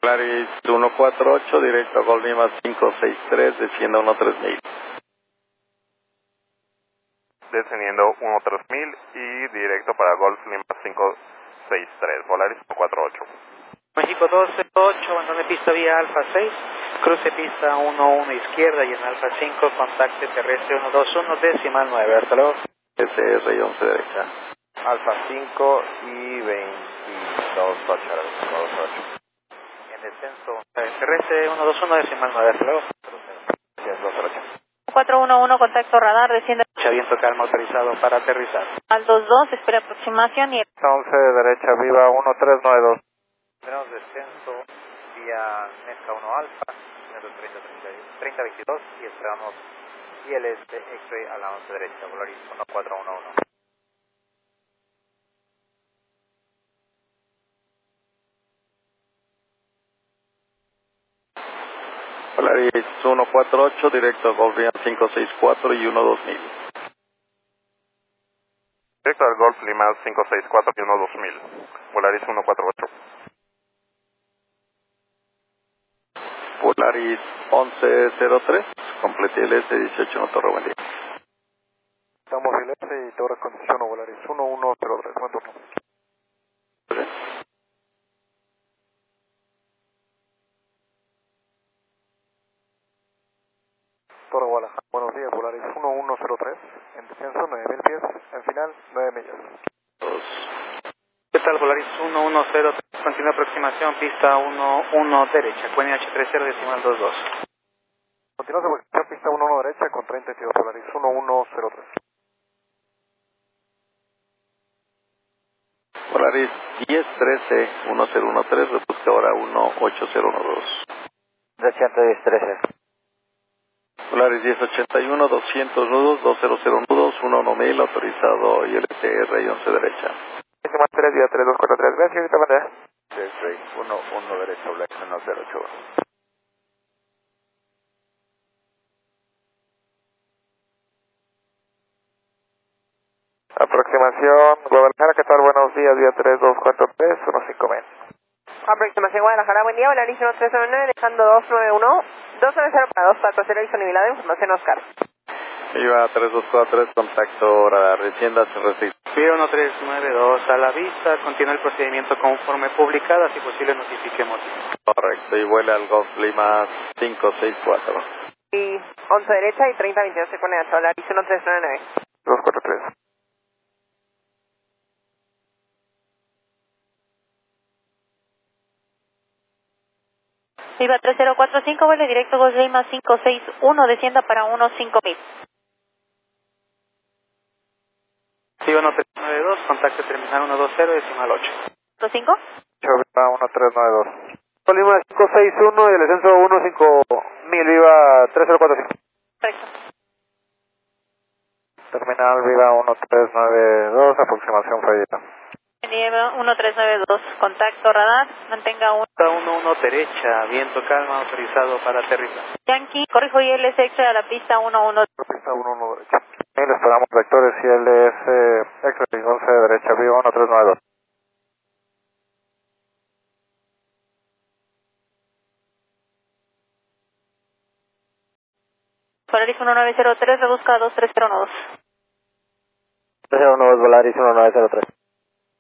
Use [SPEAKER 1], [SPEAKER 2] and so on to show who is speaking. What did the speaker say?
[SPEAKER 1] Polaris 148, directo a Golf Lima 563, descienda 13000.
[SPEAKER 2] Descendiendo 13000 y directo para Golf Lima 563, Polaris 148.
[SPEAKER 3] México 208, abandone pista vía Alfa 6, cruce pista 11 izquierda y en Alfa 5, contacte terrestre 121, decimal 9, hasta luego.
[SPEAKER 1] SR y 11 derecha.
[SPEAKER 4] Alfa 5 y 22, 8.
[SPEAKER 3] En descenso, terrestre 121, decimal 9, hasta luego.
[SPEAKER 5] 411, contacto radar, desciende.
[SPEAKER 3] Viento calma autorizado para aterrizar.
[SPEAKER 5] Al 22, espera aproximación y...
[SPEAKER 4] 11 derecha, viva 1392.
[SPEAKER 3] Tenemos descenso vía Mezca 1 Alfa, 3022 y esperamos ILS X-Ray a la 11 derecha, Polaris 1411.
[SPEAKER 1] Polaris 148, directo a Golf Lima 564 y 12000.
[SPEAKER 2] Directo al Golf Lima 564 y 12000, Polaris 148.
[SPEAKER 1] Polaris 1103, complete ILS 18 no Torre, buen día.
[SPEAKER 4] Estamos ILS y Torre condición Polaris 1103, buen turno. Torre Guadalajara, buenos días, Polaris 1103, en descenso 9000 pies, en final 9 millas.
[SPEAKER 3] ¿Qué tal, Polaris 110, continua aproximación, pista 11 derecha, QNH30, decimal 22.
[SPEAKER 4] Continúa su aproximación, pista 11 derecha con 32, Polaris 1103.
[SPEAKER 1] Polaris 1013, 1013, repusca ahora 18012.
[SPEAKER 4] 1013.
[SPEAKER 1] Polaris 1081, 200 nudos, 200 nudos, 11000, autorizado ILTR y 11 derecha.
[SPEAKER 4] Decimal 3, día 3243, gracias, ahorita bandera. 1 derecha, Black 108. Aproximación Guadalajara, ¿qué tal? Buenos días, día 3243, 150.
[SPEAKER 5] Aproximación Guadalajara, buen día, Polaris 1399, dejando 291, 290 para 2, para tercera disponibilidad de información Oscar.
[SPEAKER 1] Iba 3243, contacto radar, descienda sin restricción.
[SPEAKER 3] Vía 1392 a la vista, continúa el procedimiento conforme publicada, si posible notifiquemos.
[SPEAKER 1] Correcto, y vuela al Golf Lima 564.
[SPEAKER 5] Y 11 derecha y 3022 se pone a Polaris 1399.
[SPEAKER 4] 243.
[SPEAKER 5] Viva 3045, vuelo directo Golf Lima 561, descienda para 15000.
[SPEAKER 3] Viva 1392, contacto terminal 120, decimal 8.
[SPEAKER 5] 5?
[SPEAKER 4] 1392. Lima 561 y el descenso 15000, viva 3045.
[SPEAKER 5] Correcto.
[SPEAKER 4] Terminal viva 1392, aproximación fallida.
[SPEAKER 5] Nieve 1392, contacto radar, mantenga 1.
[SPEAKER 3] 11 derecha, viento calma autorizado para aterrizar.
[SPEAKER 5] Yankee, corrijo ILS extra a la pista 11.
[SPEAKER 4] Pista 11 derecha. Y le esperamos vectores ILS extra 11 derecha, viva 1392.
[SPEAKER 5] Polaris 1903, rebusca 2302.
[SPEAKER 4] 309 Polaris 1903.